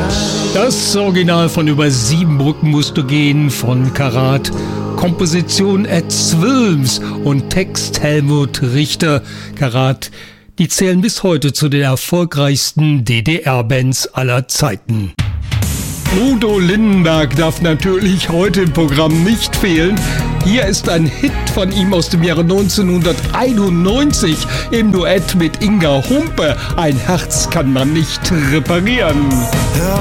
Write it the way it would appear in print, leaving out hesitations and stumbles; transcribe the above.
Das Original von Über 7 Brücken musst du gehen von Karat. Komposition Ed Wilms und Text Helmut Richter. Karat, die zählen bis heute zu den erfolgreichsten DDR-Bands aller Zeiten. Udo Lindenberg darf natürlich heute im Programm nicht fehlen. Hier ist ein Hit von ihm aus dem Jahre 1991 im Duett mit Inga Humpe. Ein Herz kann man nicht reparieren. Hör